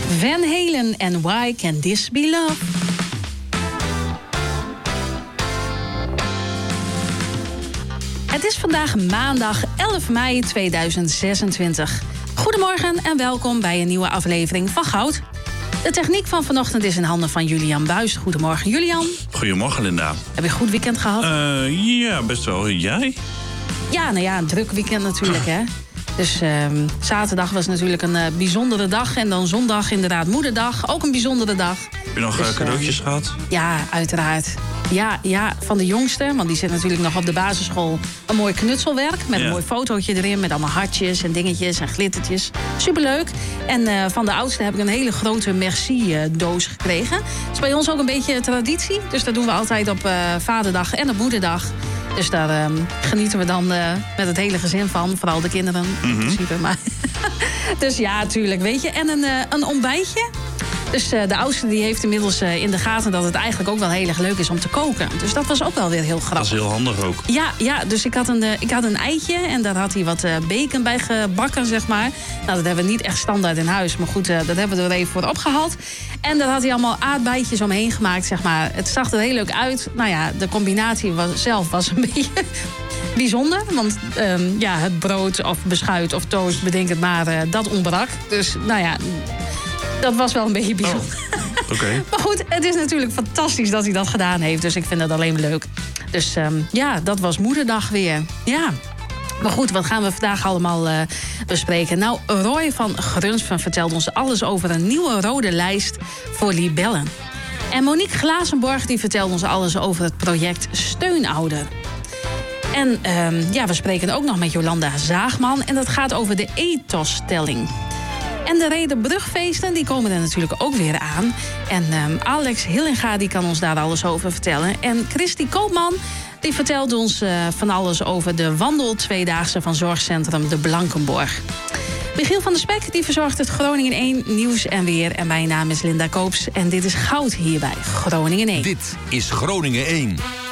Van Halen en Why Can This Be Love? Het is vandaag maandag 11 mei 2026. Goedemorgen en welkom bij een nieuwe aflevering van Goud. De techniek van vanochtend is in handen van Julian Buijs. Goedemorgen, Julian. Goedemorgen, Linda. Heb je een goed weekend gehad? Ja, best wel. Jij? Ja, nou ja, een druk weekend natuurlijk, hè. Dus zaterdag was natuurlijk een bijzondere dag. En dan zondag inderdaad moederdag. Ook een bijzondere dag. Heb je nog cadeautjes gehad? Ja, uiteraard. Ja, van de jongste. Want die zit natuurlijk nog op de basisschool. Een mooi knutselwerk. Met een mooi fotootje erin. Met allemaal hartjes en dingetjes en glittertjes. Superleuk. En van de oudste heb ik een hele grote merci-doos gekregen. Dat is bij ons ook een beetje traditie. Dus dat doen we altijd op vaderdag en op moederdag. Dus daar genieten we dan met het hele gezin van. Vooral de kinderen in principe. Maar dus ja, tuurlijk, weet je. En een ontbijtje. Dus de oudste die heeft inmiddels in de gaten dat het eigenlijk ook wel heel erg leuk is om te koken. Dus dat was ook wel weer heel grappig. Dat is heel handig ook. Ja, dus ik had een eitje en daar had hij wat bacon bij gebakken, zeg maar. Nou, dat hebben we niet echt standaard in huis. Maar goed, dat hebben we er even voor opgehaald. En daar had hij allemaal aardbeidjes omheen gemaakt, zeg maar. Het zag er heel leuk uit. Nou ja, de combinatie zelf was een beetje bijzonder. Want het brood of beschuit of toast, bedenk het maar, dat ontbrak. Dus nou ja, dat was wel een beetje bijzonder. Oh, okay. Maar goed, het is natuurlijk fantastisch dat hij dat gedaan heeft. Dus ik vind dat alleen maar leuk. Dus dat was moederdag weer. Ja. Maar goed, wat gaan we vandaag allemaal bespreken? Nou, Roy van Grunsven vertelt ons alles over een nieuwe rode lijst voor libellen. En Monique Glazenborg die vertelt ons alles over het project Steunouder. En we spreken ook nog met Jolanda Zaagman. En dat gaat over de ethos-telling. En de Rederbrugfeesten die komen er natuurlijk ook weer aan. En Alex Hillinga die kan ons daar alles over vertellen. En Christy Koopman die vertelt ons van alles over de wandel-tweedaagse van zorgcentrum De Blankenborg. Michiel van der Spek die verzorgt het Groningen 1 nieuws en weer. En mijn naam is Linda Koops en dit is Goud hier bij Groningen 1. Dit is Groningen 1.